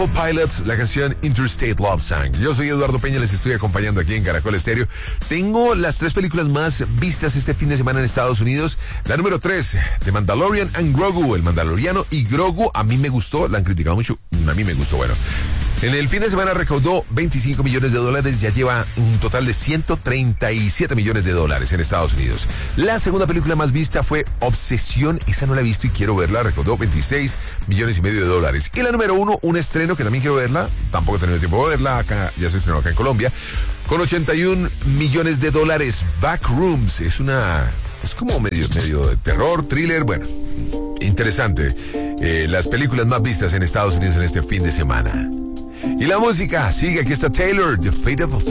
Pilots, la canción Interstate Love Song. Yo soy Eduardo Peña, les estoy acompañando aquí en Caracol Estéreo. Tengo las 3 películas más vistas este fin de semana en Estados Unidos. La número 3, The Mandalorian and Grogu, El Mandaloriano y Grogu. A mí me gustó, la han criticado mucho, a mí me gustó, bueno. En el fin de semana recaudó $25 millones, ya lleva un total de $137 millones en Estados Unidos. La segunda película más vista fue Obsesión, esa no la he visto y quiero verla, recaudó $26,5 millones. Y la número 1, un estreno que también quiero verla, tampoco he tenido tiempo de verla, acá ya se estrenó acá en Colombia, con $81 millones, Backrooms, es como medio de terror, thriller, bueno, interesante. Las películas más vistas en Estados Unidos en este fin de semana. Y la música sigue, aquí está Taylor, The Fate of a